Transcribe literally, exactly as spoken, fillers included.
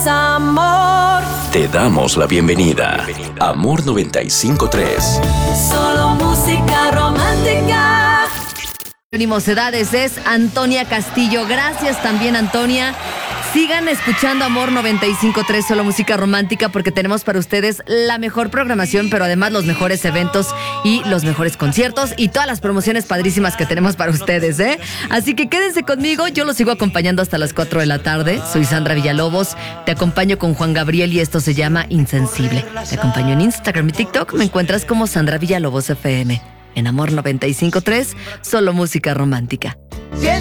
amor. Te damos la bienvenida. Amor noventa y cinco punto tres. Solo música romántica. Mocedades es Antonia Castillo. Gracias también, Antonia. Sigan escuchando Amor noventa y cinco punto tres, solo música romántica, porque tenemos para ustedes la mejor programación, pero además los mejores eventos y los mejores conciertos y todas las promociones padrísimas que tenemos para ustedes, ¿eh? Así que quédense conmigo, yo los sigo acompañando hasta las cuatro de la tarde. Soy Sandra Villalobos, te acompaño con Juan Gabriel y esto se llama Insensible. Te acompaño en Instagram y TikTok, me encuentras como Sandra Villalobos F M. En Amor noventa y cinco punto tres, solo música romántica.